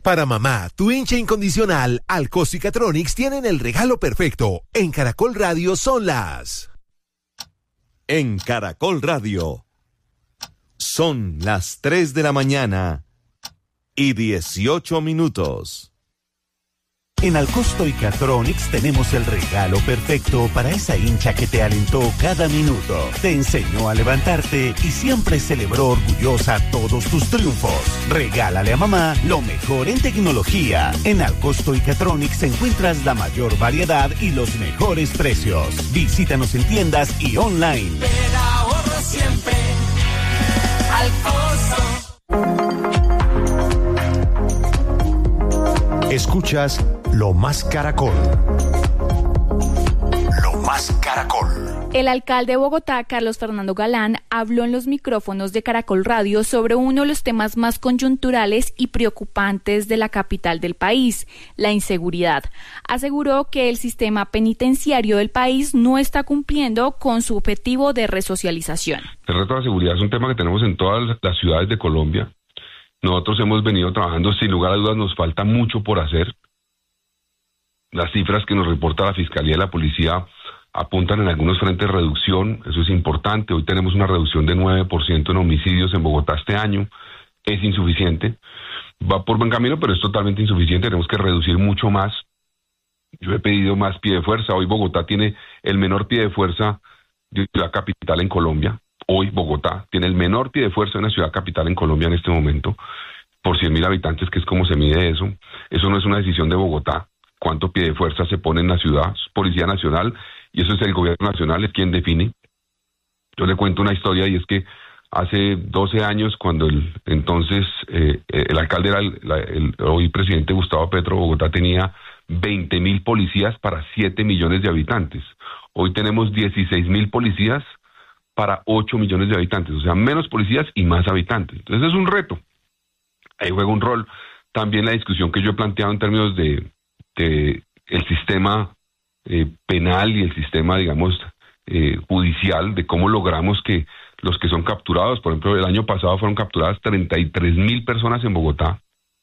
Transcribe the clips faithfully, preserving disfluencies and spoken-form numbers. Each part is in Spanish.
Para mamá, tu hincha incondicional, Alcosto y Catronics tienen el regalo perfecto. En Caracol Radio son las... En Caracol Radio son las tres de la mañana y dieciocho minutos. En Alcosto y Catronics tenemos el regalo perfecto para esa hincha que te alentó cada minuto, te enseñó a levantarte y siempre celebró orgullosa todos tus triunfos. Regálale a mamá lo mejor en tecnología. En Alcosto y Catronics encuentras la mayor variedad y los mejores precios. Visítanos en tiendas y online. Te ahorro siempre, Alcosto. Escuchas Lo Más Caracol. Lo Más Caracol. El alcalde de Bogotá, Carlos Fernando Galán, habló en los micrófonos de Caracol Radio sobre uno de los temas más coyunturales y preocupantes de la capital del país, la inseguridad. Aseguró que el sistema penitenciario del país no está cumpliendo con su objetivo de resocialización. El reto de la seguridad es un tema que tenemos en todas las ciudades de Colombia. Nosotros hemos venido trabajando, sin lugar a dudas nos falta mucho por hacer. Las cifras que nos reporta la Fiscalía y la Policía apuntan en algunos frentes reducción, eso es importante. Hoy tenemos una reducción de nueve por ciento en homicidios en Bogotá este año, es insuficiente. Va por buen camino, pero es totalmente insuficiente, tenemos que reducir mucho más. Yo he pedido más pie de fuerza, hoy Bogotá tiene el menor pie de fuerza de la capital en Colombia. Hoy Bogotá tiene el menor pie de fuerza de una ciudad capital en Colombia en este momento, por cien mil habitantes, que es como se mide eso. Eso no es una decisión de Bogotá, cuánto pie de fuerza se pone en la ciudad, es Policía Nacional, y eso es el gobierno nacional, es quien define. Yo le cuento una historia, y es que hace doce años, cuando el entonces eh, el alcalde era el, la, el hoy presidente Gustavo Petro, Bogotá tenía veinte mil policías para siete millones de habitantes. Hoy tenemos dieciséis mil policías para ocho millones de habitantes, o sea, menos policías y más habitantes. Entonces es un reto. Ahí juega un rol también la discusión que yo he planteado en términos de, de el sistema eh, penal y el sistema, digamos, eh, judicial, de cómo logramos que los que son capturados, por ejemplo, el año pasado fueron capturadas treinta y tres mil personas en Bogotá,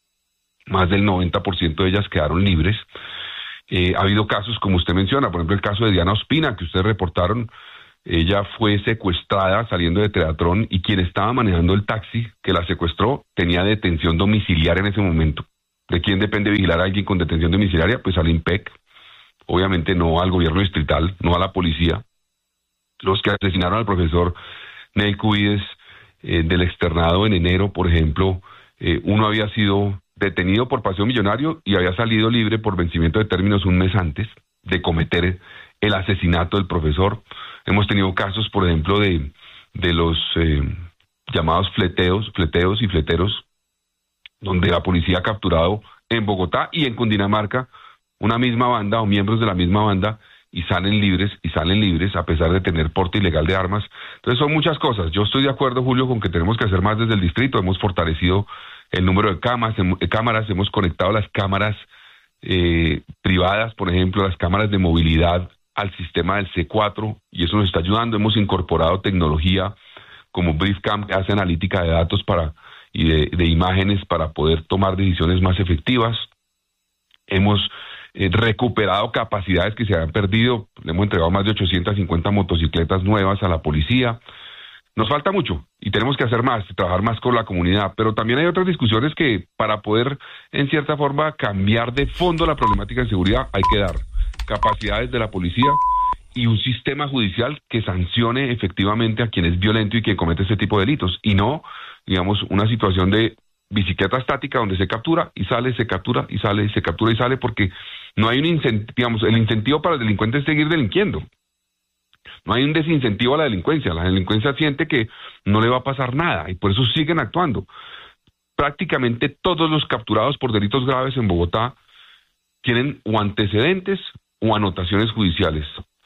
más del noventa por ciento de ellas quedaron libres. Eh, ha habido casos, como usted menciona, por ejemplo, el caso de Diana Ospina, que ustedes reportaron. Ella fue secuestrada saliendo de Teatrón y quien estaba manejando el taxi que la secuestró tenía detención domiciliaria en ese momento. ¿De quién depende vigilar a alguien con detención domiciliaria? Pues al IMPEC, obviamente no al gobierno distrital, no a la policía. Los que asesinaron al profesor Nel Cuides eh, del externado en enero, por ejemplo, eh, uno había sido detenido por paseo millonario y había salido libre por vencimiento de términos un mes antes de cometer el asesinato del profesor. Hemos tenido casos, por ejemplo, de, de los eh, llamados fleteos, fleteos y fleteros, donde la policía ha capturado en Bogotá y en Cundinamarca una misma banda o miembros de la misma banda y salen libres, y salen libres a pesar de tener porte ilegal de armas. Entonces son muchas cosas. Yo estoy de acuerdo, Julio, con que tenemos que hacer más desde el distrito. Hemos fortalecido el número de cámaras, de cámaras hemos conectado las cámaras eh, privadas, por ejemplo, las cámaras de movilidad al sistema del C cuatro, y eso nos está ayudando. Hemos incorporado tecnología como BriefCam, que hace analítica de datos para y de, de imágenes para poder tomar decisiones más efectivas. Hemos eh, recuperado capacidades que se habían perdido. Le hemos entregado más de ochocientas cincuenta motocicletas nuevas a la policía. Nos falta mucho y tenemos que hacer más, trabajar más con la comunidad, pero también hay otras discusiones que para poder, en cierta forma, cambiar de fondo la problemática de seguridad, hay que dar capacidades de la policía y un sistema judicial que sancione efectivamente a quien es violento y quien comete este tipo de delitos, y no, digamos, una situación de bicicleta estática donde se captura y sale, se captura y sale, se captura y sale, porque no hay un incentivo, digamos, el incentivo para el delincuente es seguir delinquiendo. No hay un desincentivo a la delincuencia. La delincuencia siente que no le va a pasar nada y por eso siguen actuando. Prácticamente todos los capturados por delitos graves en Bogotá tienen o antecedentes o anotaciones judiciales.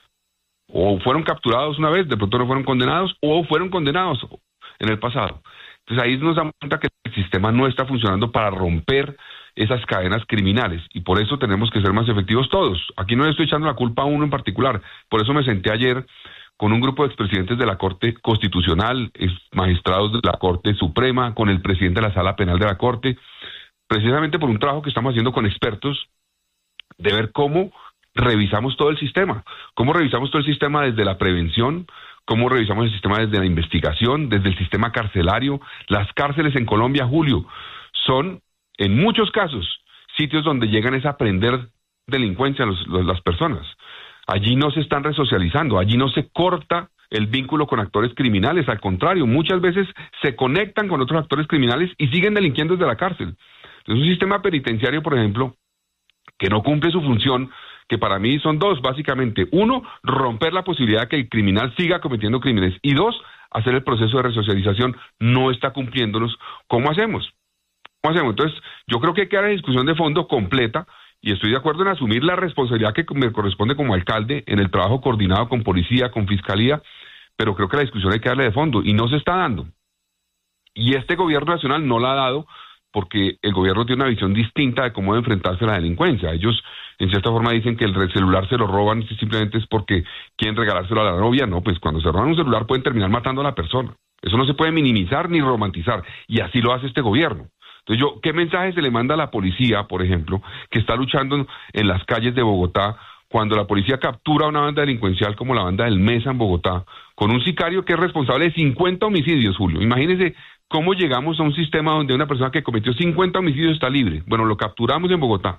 O fueron capturados una vez, de pronto no fueron condenados, o fueron condenados en el pasado. Entonces ahí nos damos cuenta que el sistema no está funcionando para romper esas cadenas criminales, y por eso tenemos que ser más efectivos todos. Aquí no le estoy echando la culpa a uno en particular. Por eso me senté ayer con un grupo de expresidentes de la Corte Constitucional, ex magistrados de la Corte Suprema, con el presidente de la Sala Penal de la Corte, precisamente por un trabajo que estamos haciendo con expertos de ver cómo revisamos todo el sistema, cómo revisamos todo el sistema desde la prevención, cómo revisamos el sistema desde la investigación, desde el sistema carcelario. Las cárceles en Colombia, Julio, son en muchos casos sitios donde llegan es a aprender delincuencia los, los, las personas. Allí no se están resocializando, allí no se corta el vínculo con actores criminales, al contrario, muchas veces se conectan con otros actores criminales y siguen delinquiendo desde la cárcel. Entonces, un sistema penitenciario, por ejemplo, que no cumple su función, que para mí son dos, básicamente. Uno, romper la posibilidad de que el criminal siga cometiendo crímenes. Y dos, hacer el proceso de resocialización, no está cumpliéndolos. ¿Cómo hacemos? ¿Cómo hacemos? Entonces, yo creo que hay que dar la discusión de fondo completa, y estoy de acuerdo en asumir la responsabilidad que me corresponde como alcalde en el trabajo coordinado con policía, con fiscalía, pero creo que la discusión hay que darle de fondo, y no se está dando. Y este gobierno nacional no la ha dado, porque el gobierno tiene una visión distinta de cómo enfrentarse a la delincuencia. Ellos, en cierta forma, dicen que el celular se lo roban simplemente es porque quieren regalárselo a la novia. No, pues cuando se roban un celular pueden terminar matando a la persona. Eso no se puede minimizar ni romantizar, y así lo hace este gobierno. Entonces, yo, ¿qué mensaje se le manda a la policía, por ejemplo, que está luchando en las calles de Bogotá, cuando la policía captura a una banda delincuencial como la banda del Mesa en Bogotá, con un sicario que es responsable de cincuenta homicidios, Julio? Imagínese cómo llegamos a un sistema donde una persona que cometió cincuenta homicidios está libre. Bueno, lo capturamos en Bogotá.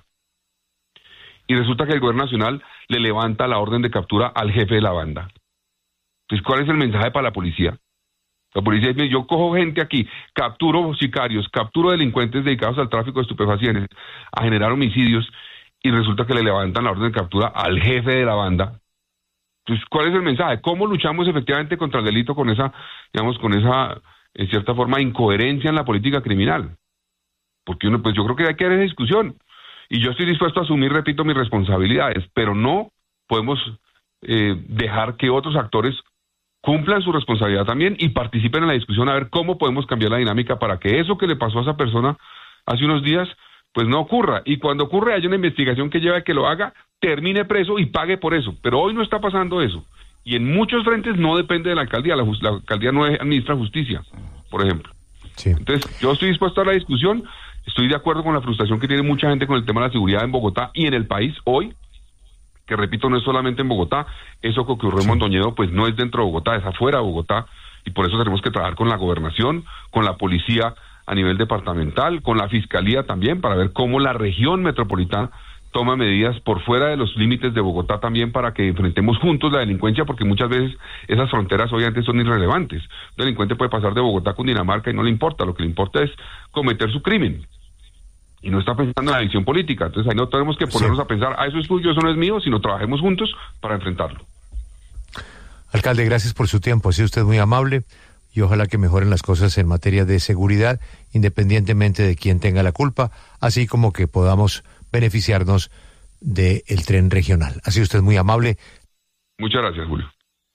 Y resulta que el gobierno nacional le levanta la orden de captura al jefe de la banda. Entonces, ¿cuál es el mensaje para la policía? La policía dice, yo cojo gente aquí, capturo sicarios, capturo delincuentes dedicados al tráfico de estupefacientes, a generar homicidios, y resulta que le levantan la orden de captura al jefe de la banda. Entonces, ¿cuál es el mensaje? ¿Cómo luchamos efectivamente contra el delito con esa, digamos, con esa, en cierta forma, incoherencia en la política criminal? Porque uno, pues yo creo que hay que dar esa discusión. Y yo estoy dispuesto a asumir, repito, mis responsabilidades, pero no podemos eh, dejar que otros actores cumplan su responsabilidad también y participen en la discusión a ver cómo podemos cambiar la dinámica para que eso que le pasó a esa persona hace unos días, pues no ocurra. Y cuando ocurre haya una investigación que lleve a que lo haga, termine preso y pague por eso. Pero hoy no está pasando eso. Y en muchos frentes no depende de la alcaldía. La, la alcaldía no administra justicia, por ejemplo. Sí. Entonces, yo estoy dispuesto a la discusión. Estoy de acuerdo con la frustración que tiene mucha gente con el tema de la seguridad en Bogotá y en el país hoy, que repito, no es solamente en Bogotá. Eso que ocurrió en Mondoñedo, pues no es dentro de Bogotá, es afuera de Bogotá, y por eso tenemos que trabajar con la gobernación, con la policía a nivel departamental, con la fiscalía también, para ver cómo la región metropolitana toma medidas por fuera de los límites de Bogotá también para que enfrentemos juntos la delincuencia, porque muchas veces esas fronteras obviamente son irrelevantes. Un delincuente puede pasar de Bogotá a Cundinamarca y no le importa, lo que le importa es cometer su crimen. Y no está pensando en la visión política. Entonces ahí no tenemos que ponernos sí. a pensar, ah, eso es tuyo, eso no es mío, sino trabajemos juntos para enfrentarlo. Alcalde, gracias por su tiempo, ha sido usted muy amable y ojalá que mejoren las cosas en materia de seguridad, independientemente de quién tenga la culpa, así como que podamos beneficiarnos del tren regional. Ha sido usted muy amable. Muchas gracias, Julio.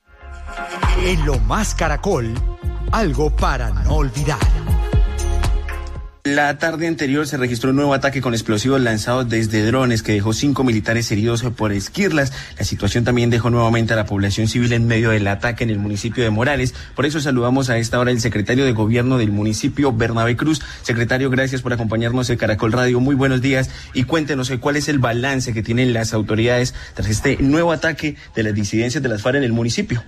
En Lo Más Caracol, algo para no olvidar. La tarde anterior se registró un nuevo ataque con explosivos lanzados desde drones que dejó cinco militares heridos por esquirlas. La situación también dejó nuevamente a la población civil en medio del ataque en el municipio de Morales. Por eso saludamos a esta hora al secretario de Gobierno del municipio, Bernabé Cruz. Secretario, gracias por acompañarnos en Caracol Radio. Muy buenos días y cuéntenos cuál es el balance que tienen las autoridades tras este nuevo ataque de las disidencias de las FARC en el municipio.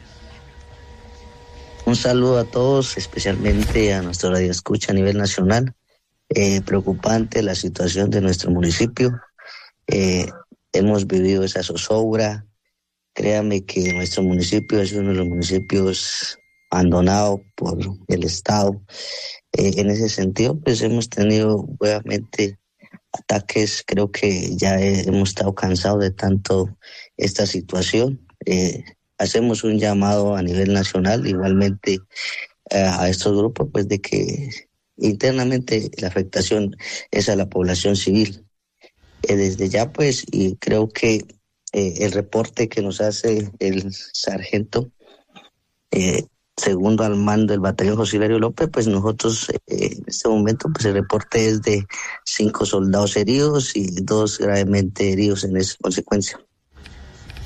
Un saludo a todos, especialmente a nuestro radio escucha a nivel nacional. Eh, preocupante la situación de nuestro municipio. Eh, hemos vivido esa zozobra. Créame que nuestro municipio es uno de los municipios abandonados por el Estado. Eh, en ese sentido, pues hemos tenido nuevamente ataques. Creo que ya he, hemos estado cansados de tanto esta situación. Eh, hacemos un llamado a nivel nacional, igualmente eh, a estos grupos, pues de que internamente la afectación es a la población civil. Eh, desde ya, pues, y creo que eh, el reporte que nos hace el sargento, eh, segundo al mando del batallón José Hilario López, pues nosotros eh, en este momento, pues el reporte es de cinco soldados heridos y dos gravemente heridos en esa consecuencia.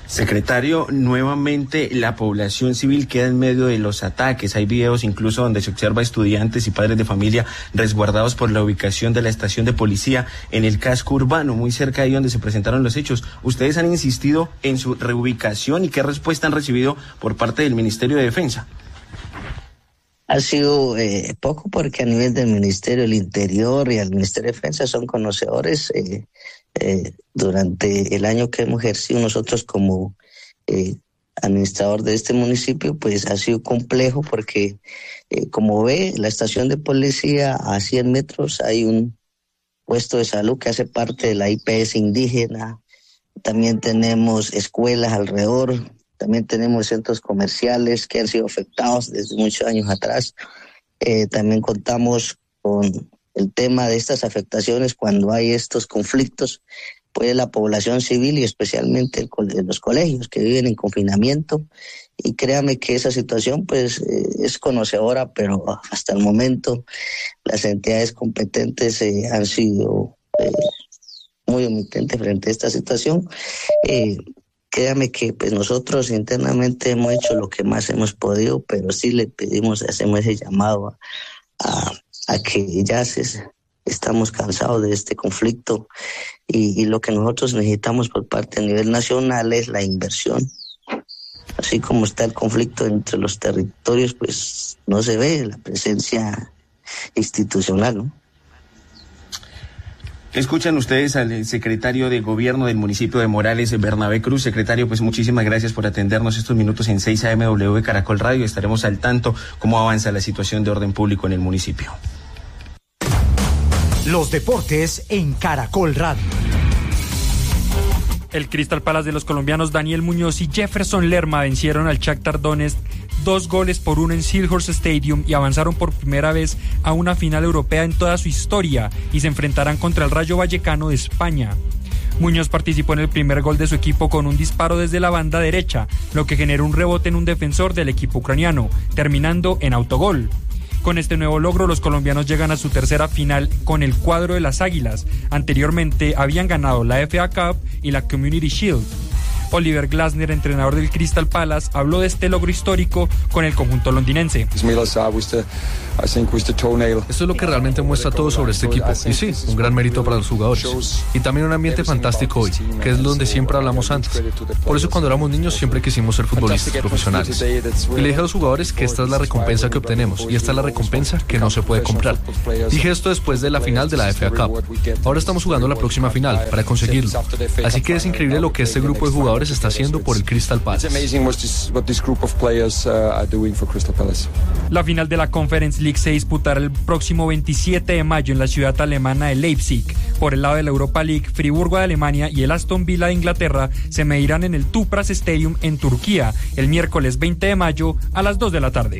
Secretario, nuevamente la población civil queda en medio de los ataques. Hay videos incluso donde se observa estudiantes y padres de familia resguardados por la ubicación de la estación de policía en el casco urbano, muy cerca de ahí donde se presentaron los hechos. ¿Ustedes han insistido en su reubicación y qué respuesta han recibido por parte del Ministerio de Defensa? Ha sido eh, poco porque a nivel del Ministerio del Interior y al Ministerio de Defensa son conocedores. Eh, eh, durante el año que hemos ejercido nosotros como eh, administrador de este municipio, pues ha sido complejo porque, eh, como ve, la estación de policía a cien metros hay un puesto de salud que hace parte de la I P S indígena. También tenemos escuelas alrededor. También tenemos centros comerciales que han sido afectados desde muchos años atrás. Eh, también contamos con el tema de estas afectaciones cuando hay estos conflictos, pues la población civil y especialmente el, los colegios que viven en confinamiento. Y créame que esa situación pues eh, es conocedora, pero hasta el momento las entidades competentes eh, han sido eh, muy omitentes frente a esta situación. Eh, Créame que pues nosotros internamente hemos hecho lo que más hemos podido, pero sí le pedimos, hacemos ese llamado a, a, a que ya se, estamos cansados de este conflicto y, y lo que nosotros necesitamos por parte a nivel nacional es la inversión. Así como está el conflicto entre los territorios, pues no se ve la presencia institucional, ¿no? Escuchan ustedes al secretario de Gobierno del municipio de Morales, Bernabé Cruz. Secretario, pues muchísimas gracias por atendernos estos minutos en seis A M W de Caracol Radio. Estaremos al tanto cómo avanza la situación de orden público en el municipio. Los deportes en Caracol Radio. El Crystal Palace de los colombianos Daniel Muñoz y Jefferson Lerma vencieron al Shakhtar Donetsk dos goles por uno en Selhurst Stadium y avanzaron por primera vez a una final europea en toda su historia y se enfrentarán contra el Rayo Vallecano de España. Muñoz participó en el primer gol de su equipo con un disparo desde la banda derecha, lo que generó un rebote en un defensor del equipo ucraniano, terminando en autogol. Con este nuevo logro, los colombianos llegan a su tercera final con el cuadro de las Águilas. Anteriormente habían ganado la F A Cup y la Community Shield. Oliver Glasner, entrenador del Crystal Palace, habló de este logro histórico con el conjunto londinense. Esto es lo que realmente muestra todo sobre este equipo. Y sí, un gran mérito para los jugadores. Y también un ambiente fantástico hoy, que es donde siempre hablamos antes. Por eso cuando éramos niños siempre quisimos ser futbolistas profesionales. Y le dije a los jugadores que esta es la recompensa que obtenemos y esta es la recompensa que no se puede comprar. Dije esto después de la final de la F A Cup. Ahora estamos jugando la próxima final para conseguirlo. Así que es increíble lo que este grupo de jugadores está haciendo por el Crystal Palace. La final de la Conference League se disputará el próximo veintisiete de mayo en la ciudad alemana de Leipzig. Por el lado de la Europa League, Friburgo de Alemania y el Aston Villa de Inglaterra se medirán en el Tupras Stadium en Turquía el miércoles veinte de mayo a las dos de la tarde.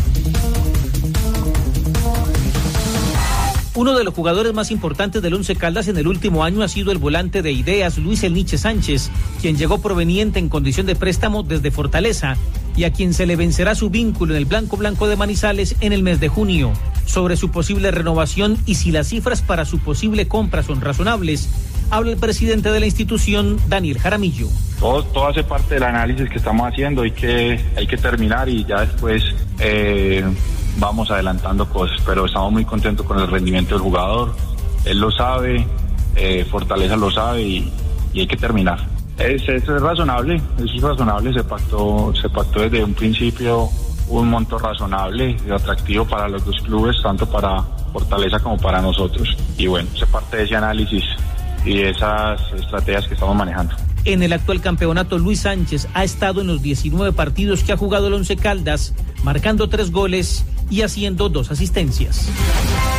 Uno de los jugadores más importantes del Once Caldas en el último año ha sido el volante de ideas Luis El Niche Sánchez, quien llegó proveniente en condición de préstamo desde Fortaleza y a quien se le vencerá su vínculo en el Blanco Blanco de Manizales en el mes de junio. Sobre su posible renovación y si las cifras para su posible compra son razonables, habla el presidente de la institución, Daniel Jaramillo. Todo, todo hace parte del análisis que estamos haciendo, hay que, hay que terminar y ya después eh, vamos adelantando cosas, pero estamos muy contentos con el rendimiento del jugador, él lo sabe, eh, Fortaleza lo sabe y, y hay que terminar. Es, eso es razonable, eso es razonable, se pactó, se pactó desde un principio un monto razonable y atractivo para los dos clubes, tanto para Fortaleza como para nosotros. Y bueno, se parte de ese análisis y de esas estrategias que estamos manejando. En el actual campeonato, Luis Sánchez ha estado en los diecinueve partidos que ha jugado el Once Caldas, marcando tres goles y haciendo dos asistencias.